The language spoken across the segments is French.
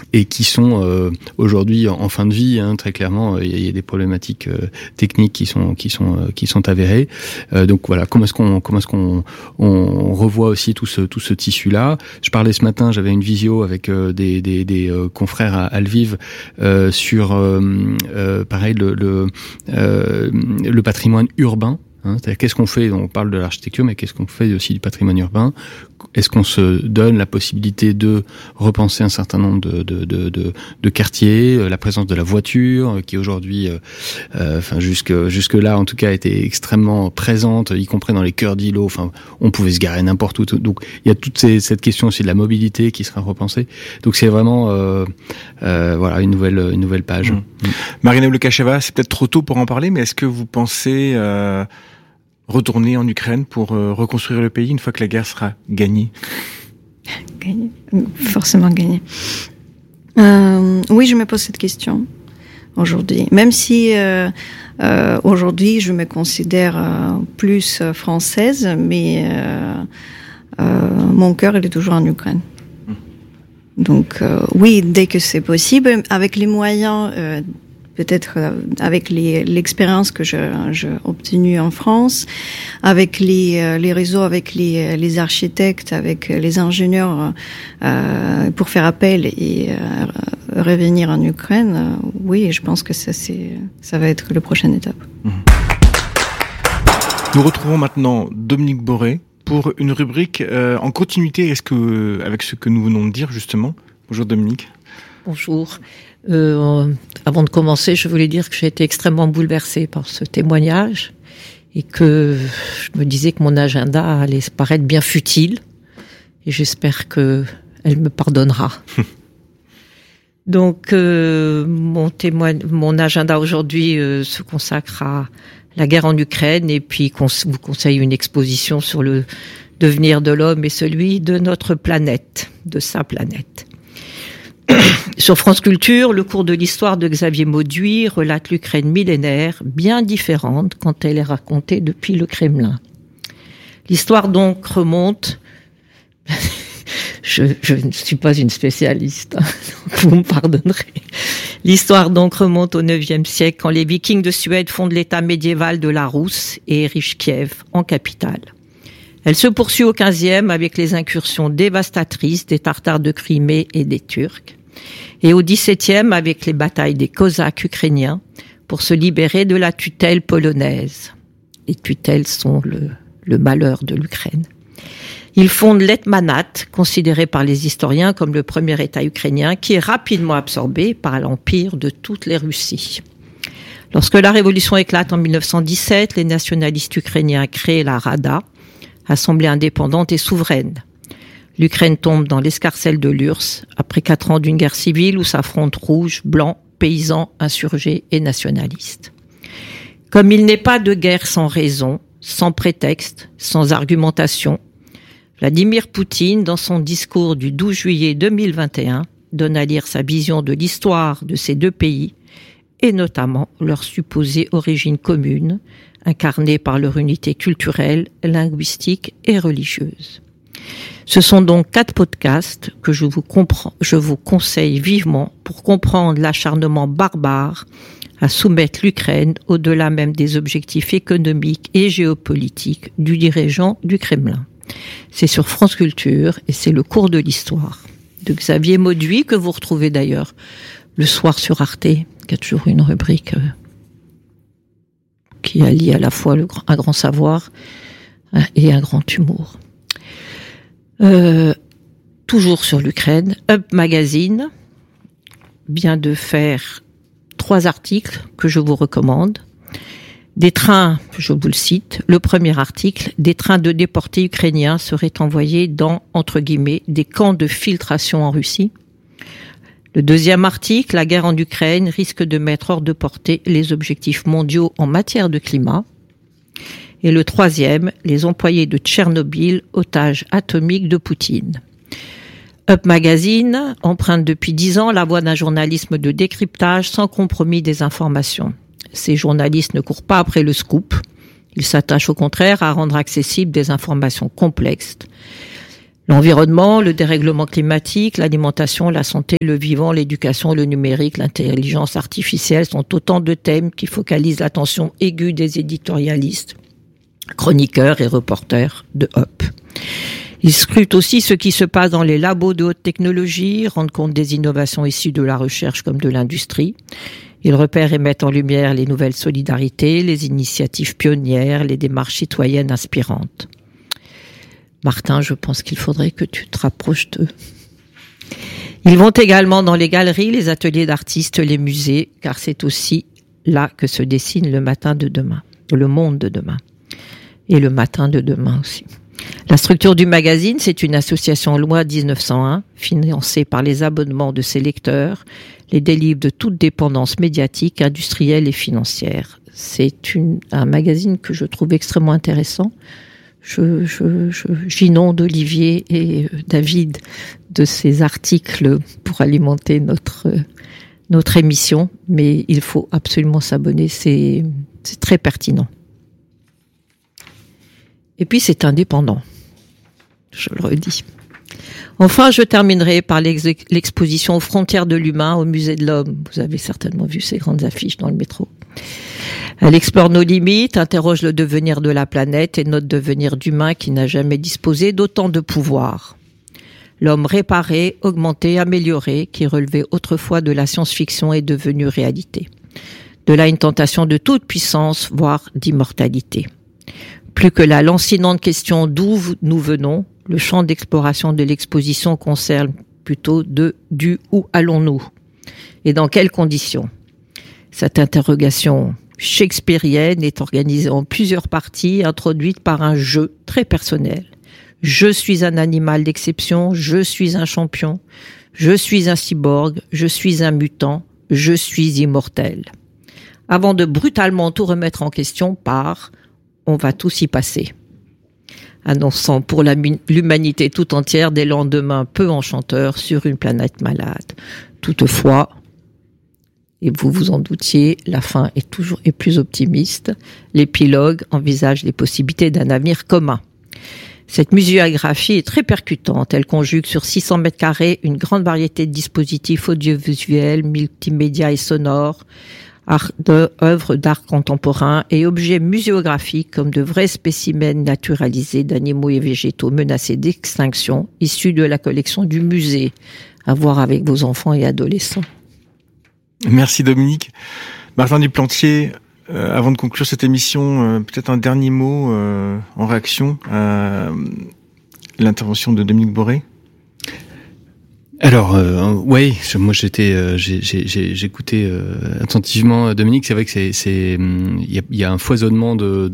et qui sont aujourd'hui en fin de vie. Très clairement, il y a des problématiques techniques qui sont avérées. Donc voilà, comment est-ce qu'on revoit aussi tout ce tissu-là. Je parlais ce matin, j'avais une visio avec des confrères à Lviv sur pareil le patrimoine urbain. C'est-à-dire qu'est-ce qu'on fait, on parle de l'architecture, mais qu'est-ce qu'on fait aussi du patrimoine urbain? Est-ce qu'on se donne la possibilité de repenser un certain nombre de quartiers, la présence de la voiture, qui aujourd'hui, jusque là en tout cas, était extrêmement présente, y compris dans les cœurs d'îlots. Enfin, on pouvait se garer n'importe où. Donc, il y a toute cette question aussi de la mobilité qui sera repensée. Donc, c'est vraiment, voilà, une nouvelle page. Marina Lukasheva, c'est peut-être trop tôt pour en parler, mais est-ce que vous pensez retourner en Ukraine pour reconstruire le pays une fois que la guerre sera gagnée? Gagnée, forcément gagnée. Oui, je me pose cette question aujourd'hui. Même si aujourd'hui je me considère plus française, mais mon cœur il est toujours en Ukraine. Donc oui, dès que c'est possible, avec les moyens. Peut-être avec l'expérience que j'ai obtenue en France, avec les réseaux, avec les architectes, avec les ingénieurs, pour faire appel et revenir en Ukraine, oui, je pense que ça va être la prochaine étape. Nous retrouvons maintenant Dominique Boré pour une rubrique en continuité avec ce que nous venons de dire justement. Bonjour Dominique. Bonjour. Avant de commencer, je voulais dire que j'ai été extrêmement bouleversée par ce témoignage et que je me disais que mon agenda allait paraître bien futile et j'espère qu'elle me pardonnera. Donc, mon agenda aujourd'hui se consacre à la guerre en Ukraine et puis vous conseille une exposition sur le devenir de l'homme et celui de notre planète, de sa planète. Sur France Culture, le cours de l'histoire de Xavier Mauduit relate l'Ukraine millénaire, bien différente quand elle est racontée depuis le Kremlin. L'histoire donc remonte... je ne suis pas une spécialiste, donc vous me pardonnerez. L'histoire donc remonte au IXe siècle, quand les Vikings de Suède fondent l'état médiéval de la Rousse et érigent Kiev en capitale. Elle se poursuit au XVe avec les incursions dévastatrices des Tartares de Crimée et des Turcs. Et au XVIIe avec les batailles des Cosaques ukrainiens pour se libérer de la tutelle polonaise. Les tutelles sont le malheur de l'Ukraine. Ils fondent l'Hetmanat, considéré par les historiens comme le premier État ukrainien, qui est rapidement absorbé par l'empire de toutes les Russies. Lorsque la révolution éclate en 1917, les nationalistes ukrainiens créent la Rada, assemblée indépendante et souveraine. L'Ukraine tombe dans l'escarcelle de l'URSS, après 4 ans d'une guerre civile où s'affrontent rouges, blancs, paysans, insurgés et nationalistes. Comme il n'est pas de guerre sans raison, sans prétexte, sans argumentation, Vladimir Poutine, dans son discours du 12 juillet 2021, donne à lire sa vision de l'histoire de ces deux pays et notamment leur supposée origine commune, incarnée par leur unité culturelle, linguistique et religieuse. Ce sont donc 4 podcasts que je vous conseille vivement pour comprendre l'acharnement barbare à soumettre l'Ukraine au-delà même des objectifs économiques et géopolitiques du dirigeant du Kremlin. C'est sur France Culture et c'est le cours de l'histoire de Xavier Mauduit que vous retrouvez d'ailleurs le soir sur Arte, qui a toujours une rubrique qui allie à la fois un grand savoir et un grand humour. Toujours sur l'Ukraine, Up Magazine vient de faire 3 articles que je vous recommande. Des trains, je vous le cite, le premier article, des trains de déportés ukrainiens seraient envoyés dans, entre guillemets, des camps de filtration en Russie. Le deuxième article, la guerre en Ukraine risque de mettre hors de portée les objectifs mondiaux en matière de climat. Et le troisième, les employés de Tchernobyl, otages atomiques de Poutine. Up Magazine emprunte depuis 10 ans la voie d'un journalisme de décryptage sans compromis des informations. Ces journalistes ne courent pas après le scoop. Ils s'attachent au contraire à rendre accessibles des informations complexes. L'environnement, le dérèglement climatique, l'alimentation, la santé, le vivant, l'éducation, le numérique, l'intelligence artificielle sont autant de thèmes qui focalisent l'attention aiguë des éditorialistes, chroniqueurs et reporters de Hop. Ils scrutent aussi ce qui se passe dans les labos de haute technologie, rendent compte des innovations issues de la recherche comme de l'industrie. Ils repèrent et mettent en lumière les nouvelles solidarités, les initiatives pionnières, les démarches citoyennes inspirantes. Martin, je pense qu'il faudrait que tu te rapproches d'eux. Ils vont également dans les galeries, les ateliers d'artistes, les musées, car c'est aussi là que se dessine le matin de demain, le monde de demain. Et le matin de demain aussi. La structure du magazine, c'est une association loi 1901, financée par les abonnements de ses lecteurs, les délivre de toute dépendance médiatique, industrielle et financière. C'est un magazine que je trouve extrêmement intéressant. J'inonde Olivier et David de ces articles pour alimenter notre émission, mais il faut absolument s'abonner, c'est très pertinent. Et puis c'est indépendant, je le redis. Enfin, je terminerai par l'exposition aux frontières de l'humain au Musée de l'Homme. Vous avez certainement vu ces grandes affiches dans le métro. Elle explore nos limites, interroge le devenir de la planète et notre devenir d'humain qui n'a jamais disposé d'autant de pouvoir. L'homme réparé, augmenté, amélioré, qui relevait autrefois de la science-fiction est devenu réalité. De là une tentation de toute puissance, voire d'immortalité. Plus que la lancinante question d'où nous venons, le champ d'exploration de l'exposition concerne plutôt du où allons-nous et dans quelles conditions. Cette interrogation shakespearienne est organisée en plusieurs parties, introduite par un jeu très personnel. Je suis un animal d'exception, je suis un champion, je suis un cyborg, je suis un mutant, je suis immortel. Avant de brutalement tout remettre en question par « on va tous y passer », annonçant pour l'humanité tout entière des lendemains peu enchanteurs sur une planète malade. Toutefois, et vous vous en doutiez, la fin est plus optimiste. L'épilogue envisage les possibilités d'un avenir commun. Cette muséographie est très percutante. Elle conjugue sur 600 mètres carrés une grande variété de dispositifs audiovisuels, multimédia et sonores, œuvres d'art contemporain et objets muséographiques comme de vrais spécimens naturalisés d'animaux et végétaux menacés d'extinction, issus de la collection du musée, à voir avec vos enfants et adolescents. Merci Dominique. Martin Duplantier, avant de conclure cette émission, peut-être un dernier mot en réaction à l'intervention de Dominique Boré. Alors, oui, moi j'écoutais attentivement Dominique. C'est vrai que il y a un foisonnement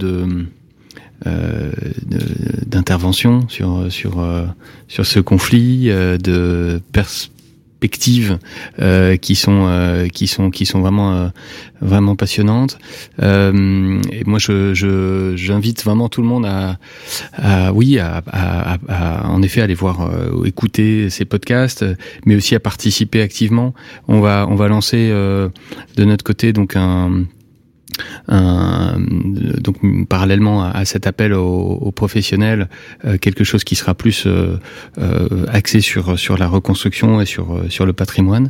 d'interventions sur ce conflit, de perspectives qui sont vraiment passionnantes. Et moi j'invite vraiment tout le monde à en effet aller voir, écouter ces podcasts, mais aussi à participer activement. On va lancer de notre côté donc donc parallèlement à cet appel aux professionnels, quelque chose qui sera plus axé sur la reconstruction et sur le patrimoine.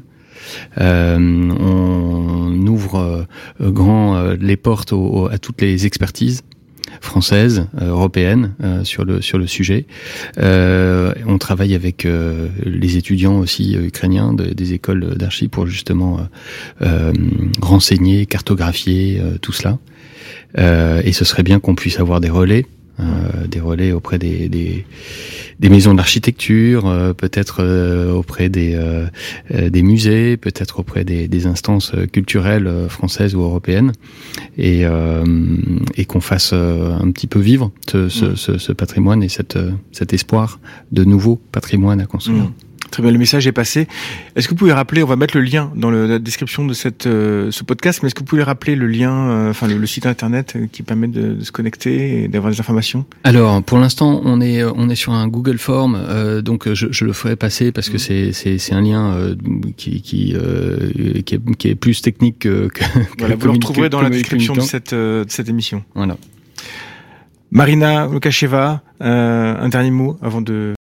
On ouvre grand les portes à toutes les expertises françaises, européennes sur le sujet. On travaille avec les étudiants aussi ukrainiens des écoles d'archi pour justement renseigner, cartographier tout cela. Et ce serait bien qu'on puisse avoir des relais auprès des maisons d'architecture, peut-être auprès des musées, peut-être auprès des instances culturelles françaises ou européennes, et qu'on fasse un petit peu vivre ce patrimoine et cet espoir de nouveau patrimoine à construire. Très bien, le message est passé. Est-ce que vous pouvez rappeler, on va mettre le lien dans la description de ce podcast, mais est-ce que vous pouvez rappeler le lien, le site internet qui permet de se connecter et d'avoir des informations? Alors, pour l'instant, on est sur un Google Form, donc je le ferai passer parce que c'est un lien qui est plus technique que voilà, vous le retrouverez dans la description de cette émission. Voilà. Marina Lukasheva, un dernier mot avant de